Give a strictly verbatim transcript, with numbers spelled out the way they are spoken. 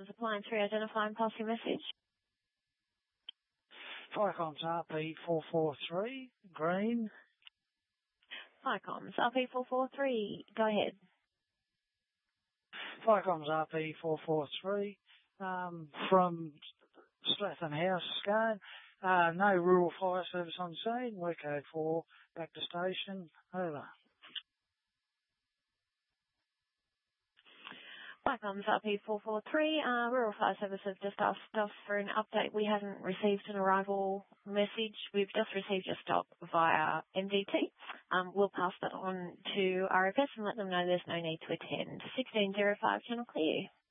Services applying three, identify and pass your message. Viacom's R P four four three, green. Viacom's R P four four three, go ahead. Viacom's R P four four three, um, from Stratton House, Scone. Uh, no rural fire service on scene. Work code four, back to station. Over. Viacom's R P four four three, uh, Rural Fire Service have just asked us for an update. We haven't received an arrival message. We've just received a stop via M D T. Um, we'll pass that on to R F S and let them know there's no need to attend. sixteen oh five, channel clear.